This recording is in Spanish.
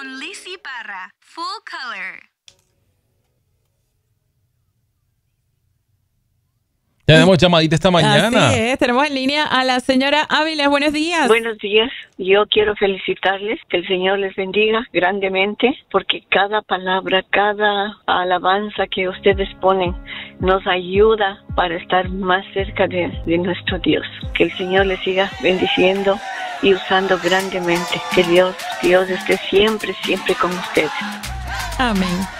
con Lizzy Parra, Full Color. Tenemos llamadita esta mañana. Así es, tenemos en línea a la señora Áviles. Buenos días. Buenos días. Yo quiero felicitarles, que el Señor les bendiga grandemente, porque cada palabra, cada alabanza que ustedes ponen nos ayuda para estar más cerca de nuestro Dios. Que el Señor les siga bendiciendo y usando grandemente. Que Dios esté siempre con ustedes. Amén.